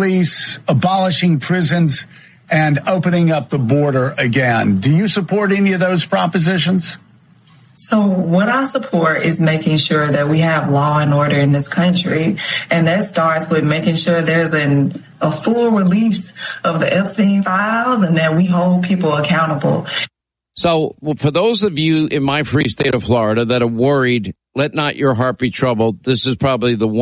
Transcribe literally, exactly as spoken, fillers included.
police, abolishing prisons, and opening up the border again. Do you support any of those propositions? So what I support is making sure that we have law and order in this country. And that starts with making sure there's an, a full release of the Epstein files and that we hold people accountable. So well, for those of you in my free state of Florida that are worried, let not your heart be troubled. This is probably the